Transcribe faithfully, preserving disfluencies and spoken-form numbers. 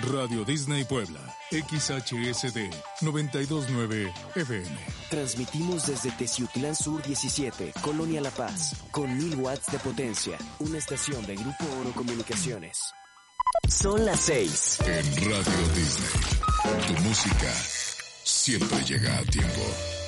Radio Disney Puebla, X H S D noventa y dos punto nueve F M. Transmitimos desde Teciutlán Sur diecisiete, Colonia La Paz, con mil watts de potencia. Una estación de Grupo Oro Comunicaciones. Son las seis. En Radio Disney, tu música siempre llega a tiempo.